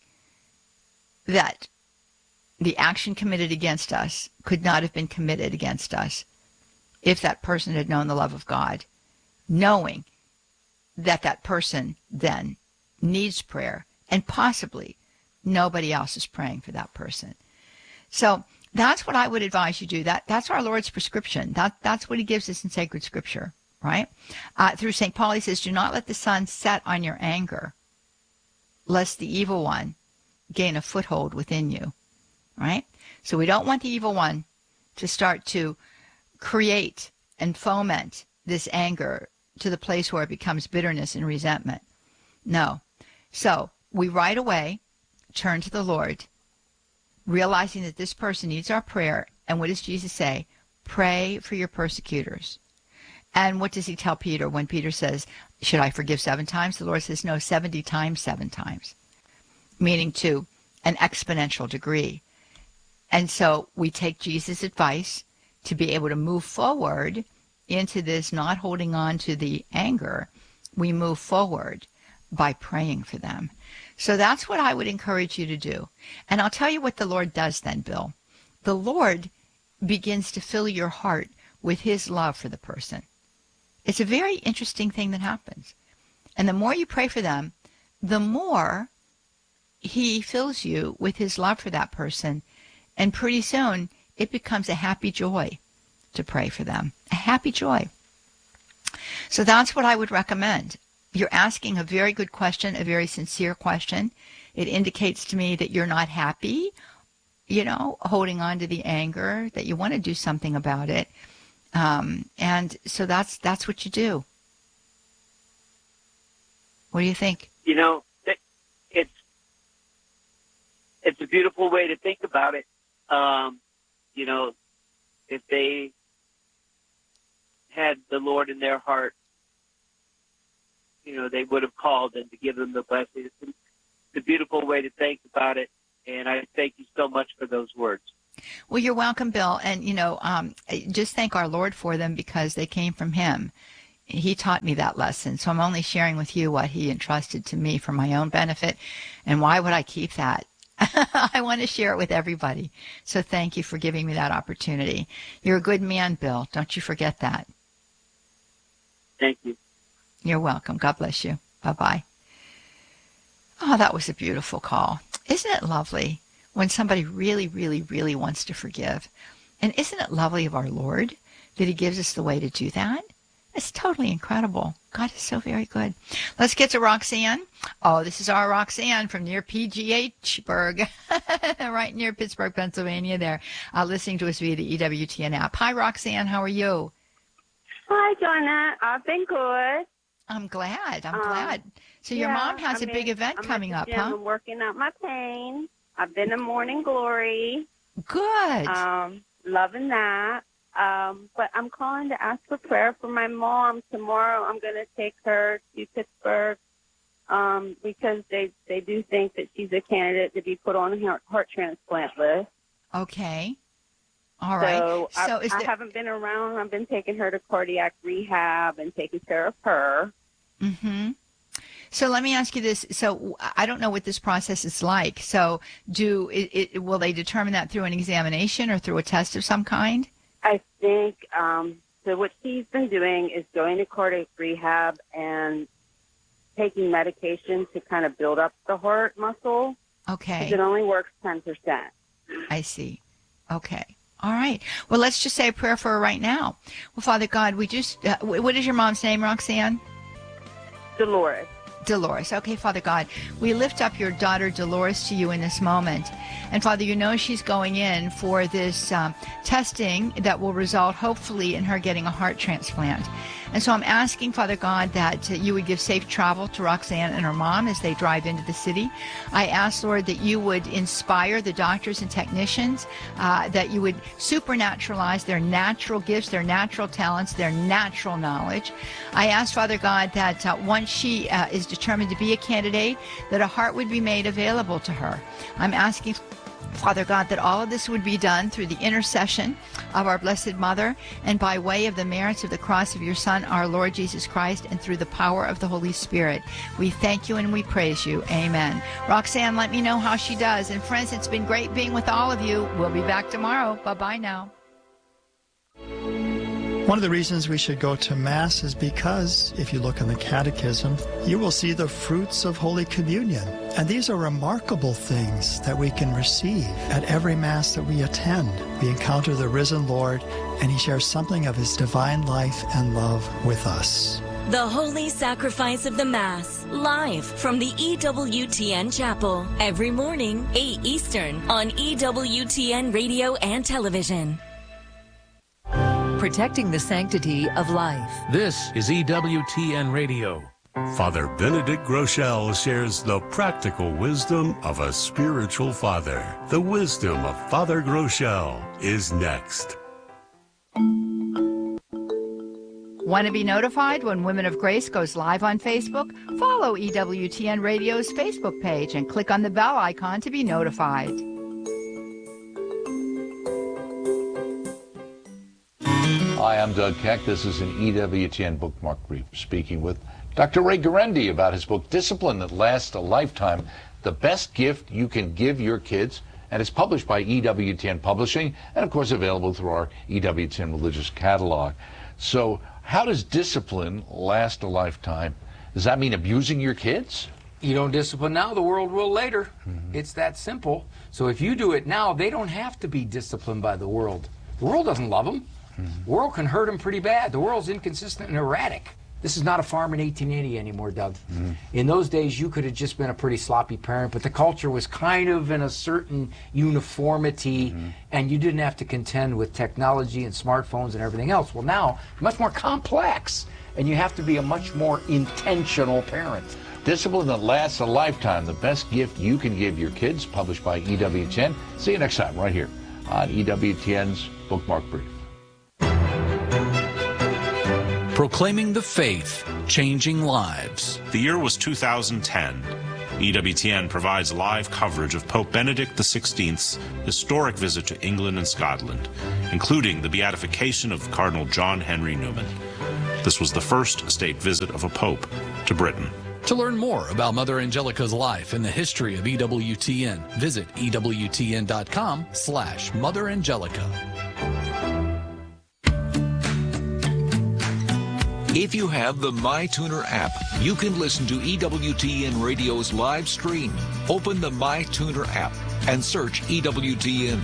that the action committed against us could not have been committed against us if that person had known the love of God, knowing that that person then needs prayer and possibly nobody else is praying for that person. So that's what I would advise you do. That That's our Lord's prescription. That, that's what he gives us in sacred scripture, right? Uh, through Saint Paul, he says, do not let the sun set on your anger, lest the evil one gain a foothold within you. Right? So we don't want the evil one to start to create and foment this anger to the place where it becomes bitterness and resentment. No. So we right away turn to the Lord, realizing that this person needs our prayer. And what does Jesus say? Pray for your persecutors. And what does he tell Peter when Peter says, should I forgive seven times? The Lord says, no, seventy times seven times, meaning to an exponential degree. And so we take Jesus' advice to be able to move forward into this, not holding on to the anger. We move forward by praying for them. So that's what I would encourage you to do. And I'll tell you what the Lord does then, Bill. The Lord begins to fill your heart with his love for the person. It's a very interesting thing that happens. And the more you pray for them, the more he fills you with his love for that person. And pretty soon, it becomes a happy joy to pray for them. A happy joy. So that's what I would recommend. You're asking a very good question, a very sincere question. It indicates to me that you're not happy you know, holding on to the anger, that you want to do something about it. Um, and so that's that's what you do. What do you think? You know, it's it's a beautiful way to think about it. Um, you know, if they had the Lord in their heart, you know, they would have called and to give them the blessing. It's a beautiful way to think about it, and I thank you so much for those words. Well, you're welcome, Bill. And, you know, um, just thank our Lord for them because they came from him. He taught me that lesson. So I'm only sharing with you what he entrusted to me for my own benefit. And why would I keep that? I want to share it with everybody. So thank you for giving me that opportunity. You're a good man, Bill. Don't you forget that. Thank you. You're welcome. God bless you. Bye-bye. Oh, that was a beautiful call. Isn't it lovely when somebody really, really, really wants to forgive? And isn't it lovely of our Lord that he gives us the way to do that? It's totally incredible. God is so very good. Let's get to Roxanne. Oh, this is our Roxanne from near P G H Burg, right near Pittsburgh, Pennsylvania there, uh, listening to us via the E W T N app. Hi, Roxanne. How are you? Hi, Donna. I've been good. I'm glad. I'm um, glad. So your yeah, mom has I a mean, big event I'm coming at the up, gym. huh? I'm working out my pain. I've been in Morning Glory. Good. Um, loving that. Um, but I'm calling to ask for prayer for my mom. Tomorrow I'm going to take her to Pittsburgh um, because they, they do think that she's a candidate to be put on the heart transplant list. Okay. All right. So, so I, is I there... haven't been around. I've been taking her to cardiac rehab and taking care of her. Mm-hmm. So let me ask you this. So I don't know what this process is like. So do it, it, will they determine that through an examination or through a test of some kind? I think um, so. What she's been doing is going to cardiac rehab and taking medication to kind of build up the heart muscle. Okay. It only works ten percent. I see. Okay. All right. Well, let's just say a prayer for her right now. Well, Father God, we just, uh, what is your mom's name, Roxanne? Dolores. Dolores. Okay, Father God, we lift up your daughter Dolores to you in this moment. And Father, you know she's going in for this um, testing that will result hopefully in her getting a heart transplant. And so I'm asking, Father God, that uh, you would give safe travel to Roxanne and her mom as they drive into the city. I ask, Lord, that you would inspire the doctors and technicians, uh, that you would supernaturalize their natural gifts, their natural talents, their natural knowledge. I ask, Father God, that uh, once she uh, is determined to be a candidate, that a heart would be made available to her. I'm asking, Father God, that all of this would be done through the intercession of our Blessed Mother and by way of the merits of the cross of your Son, our Lord Jesus Christ, and through the power of the Holy Spirit. We thank you and we praise you. Amen. Roxanne, let me know how she does. And friends, it's been great being with all of you. We'll be back tomorrow. Bye-bye now. One of the reasons we should go to Mass is because, if you look in the Catechism, you will see the fruits of Holy Communion. And these are remarkable things that we can receive at every Mass that we attend. We encounter the risen Lord, and he shares something of his divine life and love with us. The Holy Sacrifice of the Mass, live from the E W T N Chapel, every morning, eight Eastern, on E W T N Radio and Television. Protecting the sanctity of life. This is E W T N Radio. Father Benedict Groeschel shares the practical wisdom of a spiritual father. The wisdom of Father Groeschel is next. Want to be notified when Women of Grace goes live on Facebook? Follow E W T N Radio's Facebook page and click on the bell icon to be notified. Hi, I'm Doug Keck. This is an E W T N Bookmark Brief, speaking with Doctor Ray Guarendi about his book, Discipline That Lasts a Lifetime, the best gift you can give your kids. And it's published by E W T N Publishing and, of course, available through our E W T N Religious Catalog. So how does discipline last a lifetime? Does that mean abusing your kids? You don't discipline now, the world will later. Mm-hmm. It's that simple. So if you do it now, they don't have to be disciplined by the world. The world doesn't love them. Mm-hmm. The world can hurt them pretty bad. The world's inconsistent and erratic. This is not a farm in eighteen eighty anymore, Doug. Mm-hmm. In those days, you could have just been a pretty sloppy parent, but the culture was kind of in a certain uniformity, mm-hmm. and you didn't have to contend with technology and smartphones and everything else. Well, now, much more complex, and you have to be a much more intentional parent. Discipline that lasts a lifetime, the best gift you can give your kids, published by E W T N. See you next time right here on E W T N's Bookmark Brief. Proclaiming the faith, changing lives. The year was two thousand ten. E W T N provides live coverage of Pope Benedict the sixteenth's historic visit to England and Scotland, including the beatification of Cardinal John Henry Newman. This was the first state visit of a pope to Britain. To learn more about Mother Angelica's life and the history of E W T N, visit E W T N dot com slash Mother Angelica. If you have the MyTuner app, you can listen to E W T N Radio's live stream. Open the MyTuner app and search E W T N.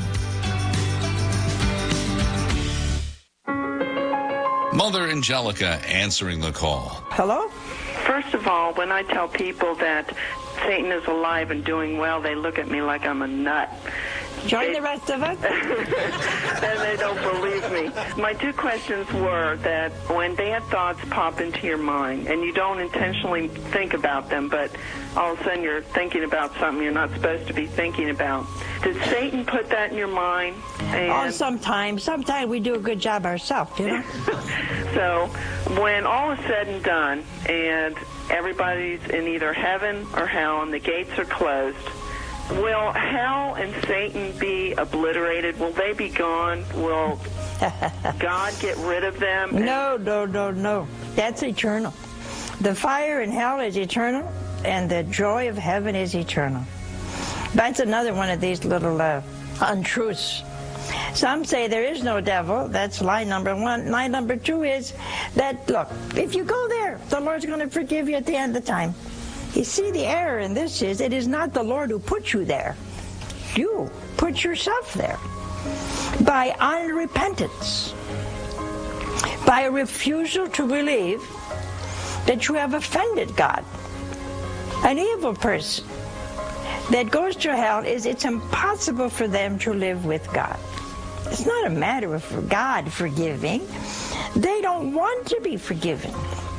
Mother Angelica answering the call. Hello? First of all, when I tell people that Satan is alive and doing well, they look at me like I'm a nut. Join they, the rest of us. And they don't believe me. My two questions were that when bad thoughts pop into your mind, and you don't intentionally think about them, but all of a sudden you're thinking about something you're not supposed to be thinking about, did Satan put that in your mind? And oh, sometimes. Sometimes we do a good job ourselves, you know? So when all is said and done, and everybody's in either heaven or hell, and the gates are closed, will hell and Satan be obliterated? Will they be gone? Will God get rid of them? No, no, no, no. That's eternal. The fire in hell is eternal, and the joy of heaven is eternal. That's another one of these little uh, untruths. Some say there is no devil. That's lie number one. Lie number two is that, look, if you go there, the Lord's going to forgive you at the end of time. You see, the error in this is it is not the Lord who put you there. You put yourself there by unrepentance, by a refusal to believe that you have offended God. An evil person that goes to hell is it's impossible for them to live with God. It's not a matter of God forgiving. They don't want to be forgiven.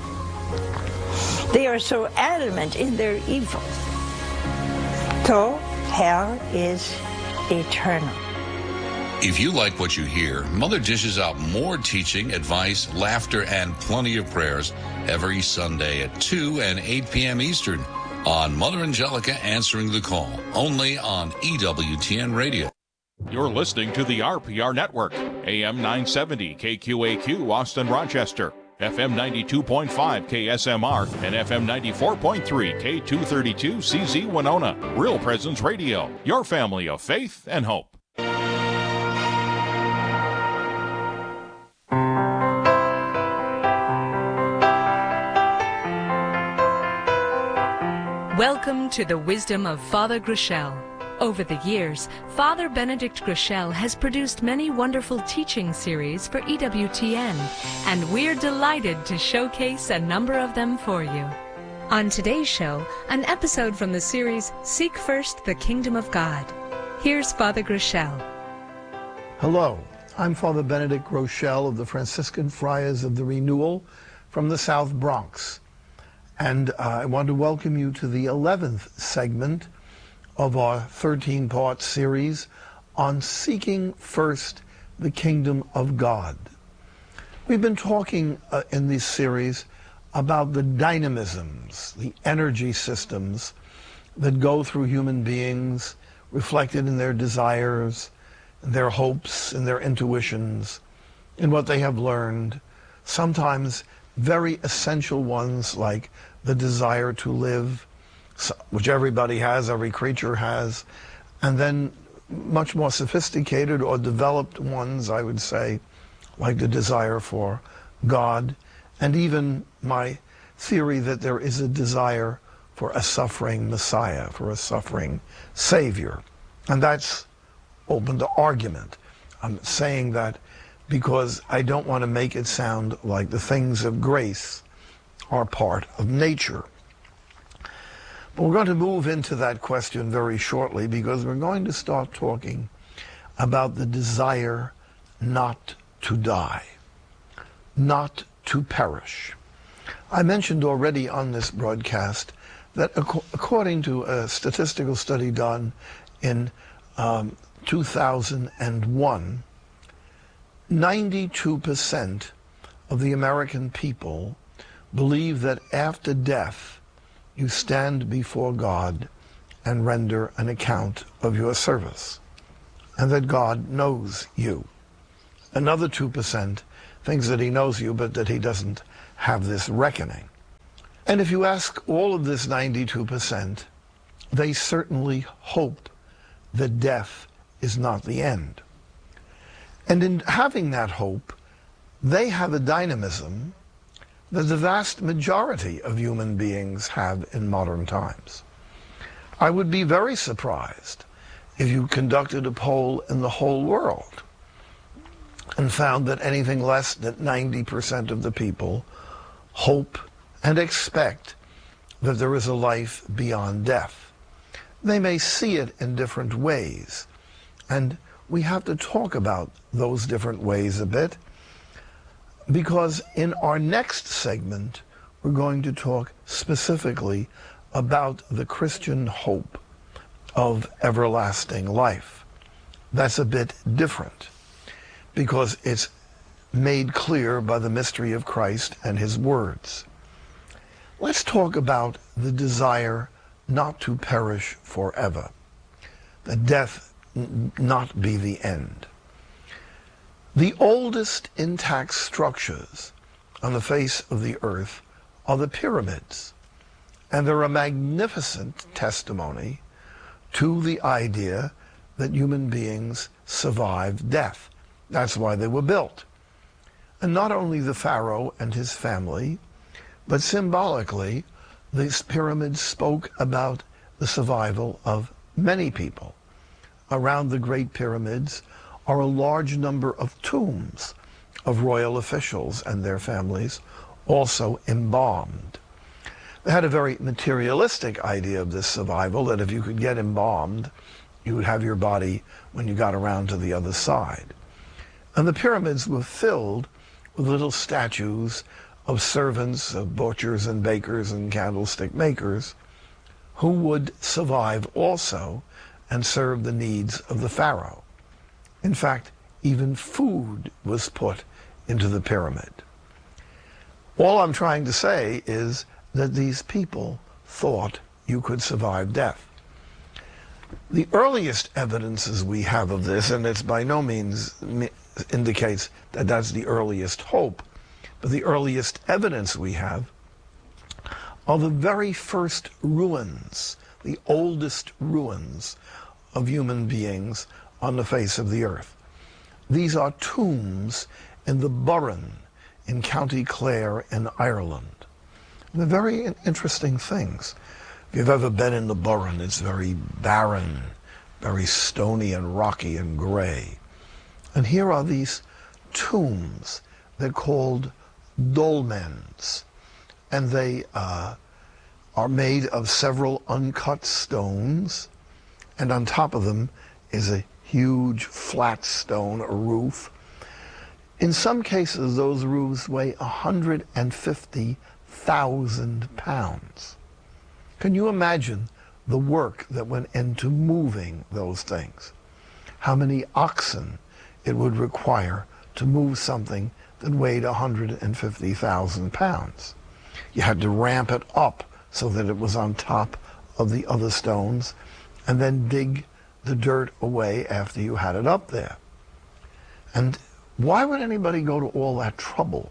They are so adamant in their evil. So hell is eternal. If you like what you hear, Mother dishes out more teaching, advice, laughter, and plenty of prayers every Sunday at two and eight p.m. Eastern on Mother Angelica Answering the Call, only on E W T N Radio. You're listening to the R P R Network, A M nine seventy K Q A Q, Austin, Rochester, F M ninety-two point five K S M R, and F M ninety-four point three K two thirty-two C Z Winona. Real Presence Radio, your family of faith and hope. Welcome to the wisdom of Father Groeschel. Over the years, Father Benedict Groeschel has produced many wonderful teaching series for E W T N, and we're delighted to showcase a number of them for you. On today's show, an episode from the series Seek First the Kingdom of God. Here's Father Groeschel. Hello, I'm Father Benedict Groeschel of the Franciscan Friars of the Renewal from the South Bronx. And uh, I want to welcome you to the eleventh segment of our thirteen-part series on Seeking First the Kingdom of God. We've been talking uh, in this series about the dynamisms, the energy systems that go through human beings, reflected in their desires, their hopes, and their intuitions, in what they have learned, sometimes very essential ones like the desire to live, which everybody has, every creature has, and then much more sophisticated or developed ones, I would say, like the desire for God, and even my theory that there is a desire for a suffering Messiah, for a suffering Savior. And that's open to argument. I'm saying that because I don't want to make it sound like the things of grace are part of nature. But we're going to move into that question very shortly, because we're going to start talking about the desire not to die, not to perish. I mentioned already on this broadcast that ac- according to a statistical study done in um, two thousand one, ninety-two percent of the American people believe that after death you stand before God and render an account of your service, and that God knows you. Another two percent thinks that he knows you, but that he doesn't have this reckoning. And if you ask all of this ninety-two percent, they certainly hope that death is not the end. And in having that hope, they have a dynamism that the vast majority of human beings have in modern times. I would be very surprised if you conducted a poll in the whole world and found that anything less than ninety percent of the people hope and expect that there is a life beyond death. They may see it in different ways, and we have to talk about those different ways a bit, because in our next segment, we're going to talk specifically about the Christian hope of everlasting life. That's a bit different, because it's made clear by the mystery of Christ and his words. Let's talk about the desire not to perish forever, that death n- not be the end. The oldest intact structures on the face of the earth are the pyramids, and they're a magnificent testimony to the idea that human beings survived death. That's why they were built. And not only the pharaoh and his family, but symbolically, these pyramids spoke about the survival of many people. Around the Great Pyramids are a large number of tombs of royal officials and their families, also embalmed. They had a very materialistic idea of this survival, that if you could get embalmed, you would have your body when you got around to the other side. And the pyramids were filled with little statues of servants, of butchers and bakers and candlestick makers, who would survive also and serve the needs of the pharaoh. In fact, even food was put into the pyramid. All I'm trying to say is that these people thought you could survive death. The earliest evidences we have of this, and it's by no means indicates that that's the earliest hope, but the earliest evidence we have are the very first ruins, the oldest ruins of human beings on the face of the earth. These are tombs in the Burren in County Clare in Ireland. They're very interesting things. If you've ever been in the Burren, it's very barren, very stony and rocky and gray. And here are these tombs. They're called dolmens, and they uh, are made of several uncut stones, and on top of them is a huge flat stone, a roof. In some cases, those roofs weigh one hundred fifty thousand pounds. Can you imagine the work that went into moving those things? How many oxen it would require to move something that weighed one hundred fifty thousand pounds. You had to ramp it up so that it was on top of the other stones, and then dig the dirt away after you had it up there. And why would anybody go to all that trouble?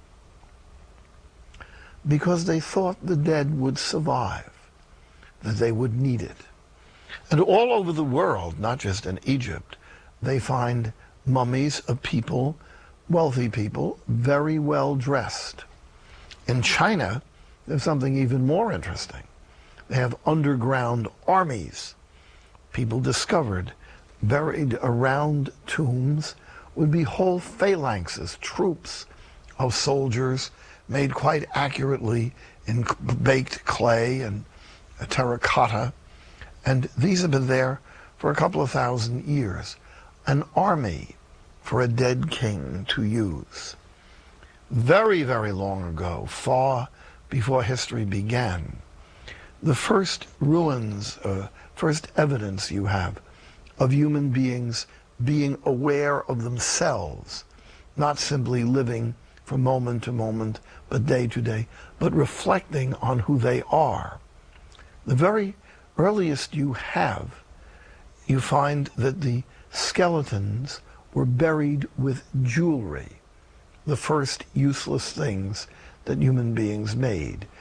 Because they thought the dead would survive, that they would need it. And all over the world, not just in Egypt, they find mummies of people, wealthy people, very well dressed. In China, there's something even more interesting. They have underground armies. People discovered buried around tombs would be whole phalanxes, troops of soldiers made quite accurately in baked clay and terracotta. And these have been there for a couple of thousand years. An army for a dead king to use. Very, very long ago, far before history began, the first ruins, uh, first evidence you have of human beings being aware of themselves, not simply living from moment to moment, but day to day, but reflecting on who they are. The very earliest you have, you find that the skeletons were buried with jewelry, the first useless things that human beings made.